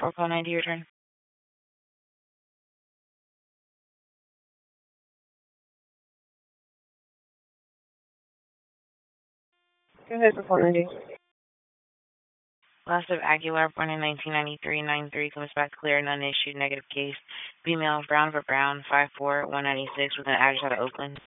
4 call 90, your turn. Go ahead for call 90. Last of Aguilar, born in 1993, 9-3, comes back clear, none issued, negative case. Female, Brown for Brown, 5'4", 196, with an address out of Oakland.